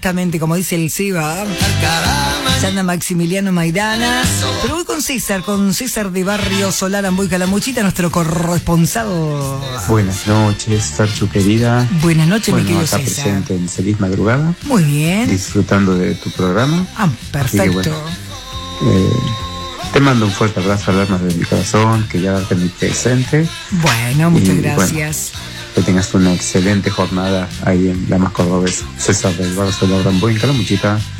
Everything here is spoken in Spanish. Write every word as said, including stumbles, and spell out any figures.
exactamente como dice el Seba. Ya anda Maximiliano Maidana. Pero voy con César, con César de Barrio Solar, Amboy Calamuchita, nuestro corresponsal. Buenas noches, Ferchu querida. Buenas noches, bueno, mi querido acá César. presente en Feliz Madrugada. Muy bien. Disfrutando de tu programa. Ah, perfecto. Que, bueno, eh, te mando un fuerte abrazo al alma de mi corazón, que ya darte mi presente. Bueno, muchas y, gracias. Bueno, que tengas una excelente jornada ahí en La Más Cordobesa. César del Barrio Solar, Amboy Calamuchita.